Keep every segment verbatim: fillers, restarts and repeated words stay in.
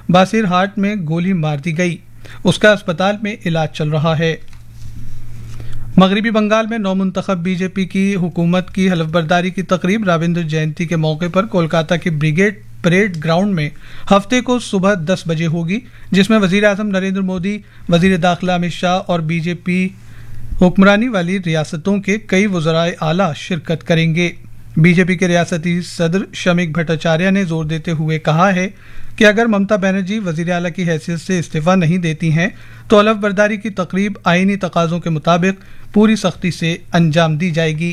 बासिर हाट में गोली मार दी गई। उसका अस्पताल में इलाज चल रहा है। मगरबी बंगाल में नौमुंतखब बीजेपी की हुकूमत की हलफबरदारी की तकरीब रविंद्र जयंती के मौके पर कोलकाता के ब्रिगेड परेड ग्राउंड में हफ्ते को सुबह दस बजे होगी, जिसमें वजीर आजम नरेंद्र मोदी, वजीर दाखिला अमित शाह और बीजेपी हुक्मरानी वाली रियासतों के कई वज़राए आला शिरकत करेंगे। बीजेपी के रियासती सदर शमीक भट्टाचार्य ने जोर देते हुए कहा है कि अगर ममता बनर्जी वजीर आला की हैसियत से इस्तीफा नहीं देती हैं तो हलफबरदारी की तकरीब आईनी तकाजों के मुताबिक पूरी सख्ती से अंजाम दी जाएगी।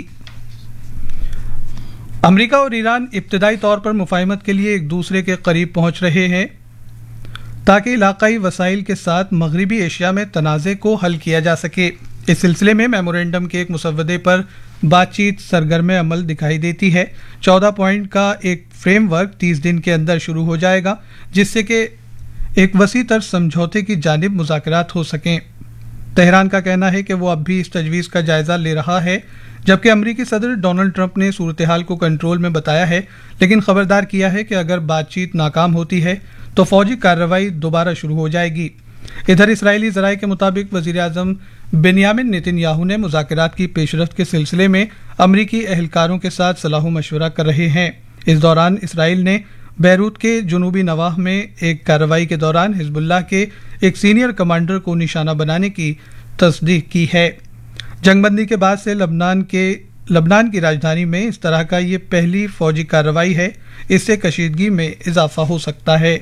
अमेरिका और ईरान इब्तदाई तौर पर मुफाहिमत के लिए एक दूसरे के करीब पहुंच रहे हैं ताकि इलाकाई वसाइल के साथ मगरबी एशिया में तनाज़े को हल किया जा सके। इस सिलसिले में मेमोरेंडम के एक मुसव्वदे पर बातचीत सरगर्म अमल दिखाई देती है। चौदह पॉइंट का एक फ्रेमवर्क तीस दिन के अंदर शुरू हो जाएगा, जिससे कि एक वसी तर समझौते की जानिब मुज़ाकरात हो सकें। तेहरान का कहना है कि वो अब भी इस तजवीज़ का जायज़ा ले रहा है, जबकि अमरीकी सदर डोनाल्ड ट्रंप ने सूरत हाल को कंट्रोल में बताया है, लेकिन खबरदार किया है कि अगर बातचीत नाकाम होती है तो फौजी कार्रवाई दोबारा शुरू हो जाएगी। इधर इसराइली ज़राए के मुताबिक वज़ीर आज़म बेनियामिन नेतन्याहू ने मुज़ाकरात की पेशरफ्त के सिलसिले में अमरीकी एहलकारों के साथ सलाह मशवरा कर रहे हैं। इस दौरान इसराइल ने बैरूत के जुनूबी नवाह में एक कार्रवाई के दौरान हिजबुल्लाह के एक सीनियर कमांडर को निशाना बनाने की तस्दीक की है। जंगबंदी के बाद से लबनान के लबनान की राजधानी में इस तरह का ये पहली फौजी कार्रवाई है। इससे कशीदगी में इजाफा हो सकता है।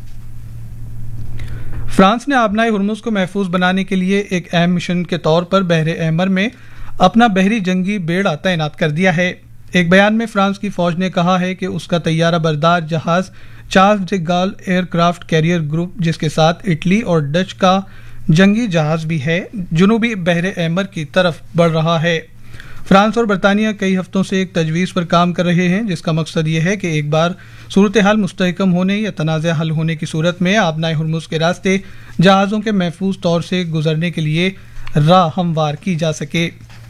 फ्रांस ने आबनाए हुर्मुज़ को महफूज बनाने के लिए एक अहम मिशन के तौर पर बहरे अहमर में अपना बहरी जंगी बेड़ा तैनात कर दिया है। एक बयान में फ्रांस की फौज ने कहा है कि उसका तैयारा बरदार जहाज Charles day gall aircraft carrier group, जिसके साथ इटली और डच का जंगी जहाज भी है, जुनूबी बहरे अहमर की तरफ बढ़ रहा है। फ्रांस और बरतानिया कई हफ्तों से एक तजवीज़ पर काम कर रहे हैं, जिसका मकसद ये है कि एक बार सूरत हाल मुस्तहकम होने या तनाज़ा हल होने की सूरत में आबनाए हुर्मुज़ के रास्ते जहाज़ों के महफूज तौर से गुजरने के लिए राह हमवार की जा सके।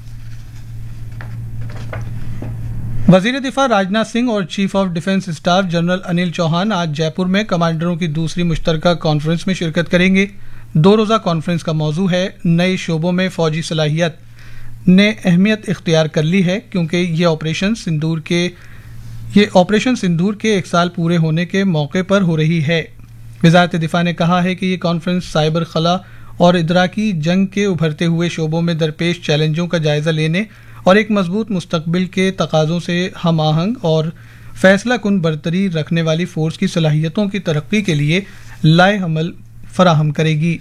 वज़ीर दिफा राजनाथ सिंह और chief of defence staff general Anil Chauhan आज जयपुर में कमांडरों की दूसरी मुश्तरका कॉन्फ्रेंस में शिरकत करेंगे। दो रोज़ा कॉन्फ्रेंस का मौजू है नए शोबों में फौजी सलाहियत ने अहमियत इख्तियार कर ली है, क्योंकि ये ऑपरेशन सिंदूर के ये ऑपरेशन सिंदूर के एक साल पूरे होने के मौके पर हो रही है। वज़ारत दिफा ने कहा है कि ये कॉन्फ्रेंस साइबर खला और इदराकी जंग के उभरते हुए शोबों में दरपेश चैलेंजों का जायजा लेने और एक मजबूत मुस्तकबिल के तकाज़ों से हम आहंग और फैसला कुन बरतरी रखने वाली फोर्स की सलाहियतों की तरक्की के लिए लाए अमल फराहम करेगी।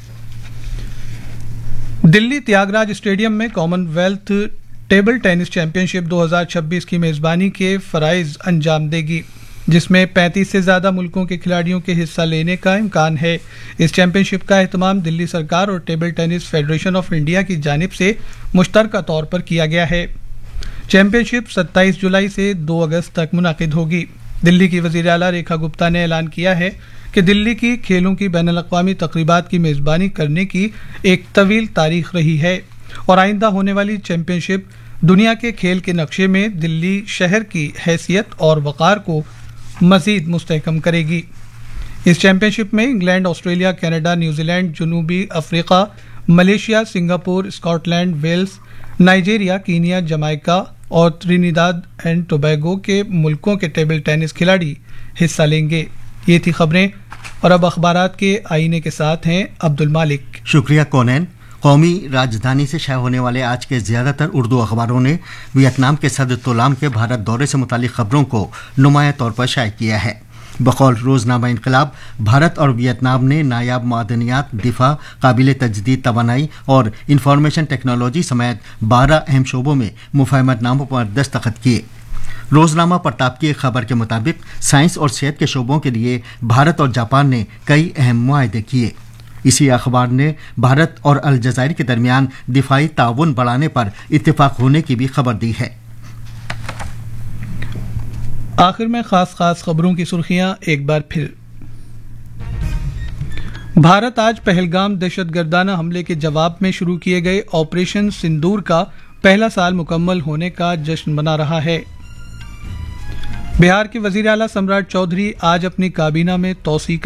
दिल्ली त्यागराज स्टेडियम में कॉमनवेल्थ टेबल टेनिस चैंपियनशिप दो हज़ार छब्बीस की मेज़बानी के फ़राइज़ अंजाम देगी, जिसमें पैंतीस से ज़्यादा मुल्कों के खिलाड़ियों के हिस्सा लेने का इम्कान है। इस चैंपियनशिप का एहतमाम दिल्ली सरकार और table tennis federation of India की जानिब से मुश्तरका तौर पर किया गया है। चैंपियनशिप सत्ताईस जुलाई से दो अगस्त तक मुनाकिद होगी। दिल्ली की वज़ीर आला रेखा गुप्ता ने ऐलान किया है कि दिल्ली की खेलों की बैनुल-अक़वामी तक़रीबात की मेज़बानी करने की एक तवील तारीख रही है और आइंदा होने वाली चैंपियनशिप दुनिया के खेल के नक्शे में दिल्ली शहर की हैसियत और वक़ार को मज़ीद मुस्तहकम करेगी। इस चैंपियनशिप में इंग्लैंड, ऑस्ट्रेलिया, कनाडा, न्यूजीलैंड, जनूबी Africa, Malaysia, Singapore, Scotland, Wales, Nigeria, Kenya, Jamaica और त्रिनिदाद एंड टोबैगो के मुल्कों के टेबल टेनिस खिलाड़ी हिस्सा लेंगे। ये थी खबरें और अब अखबारात के आईने के साथ हैं अब्दुल मालिक। शुक्रिया कोनैन। कौमी राजधानी से शाये होने वाले आज के ज़्यादातर उर्दू अखबारों ने वियतनाम के सदर तोलाम के भारत दौरे से मुतालिक खबरों को नुमाया तौर पर शाये किया है। बकौल रोज़नामा इनकलाब, भारत और वियतनाम ने नायाब मादनियात, दिफा, काबिल तजदीद तवानाई और इंफॉर्मेशन टेक्नोलॉजी समेत बारह अहम शोबों में मुफाहमतनामों पर दस्तखत किए। रोज़नामा प्रताप की एक खबर के मुताबिक साइंस और सेहत के शोबों के लिए भारत और जापान ने कई अहम मुआहदे किए। इसी अखबार ने भारत और अलजज़ायर के दरमियान दिफाई ताउन बढ़ाने पर इत्तेफाक होने की भी खबर दी है। आखिर में खास खास खबरों की सुर्खियां एक बार फिर। भारत आज पहलगाम दहशतगर्दाना हमले के जवाब में शुरू किए गए ऑपरेशन सिंदूर का पहला साल मुकम्मल होने का जश्न मना रहा है। बिहार के वजीर आला सम्राट चौधरी आज अपनी काबीना में तौसीक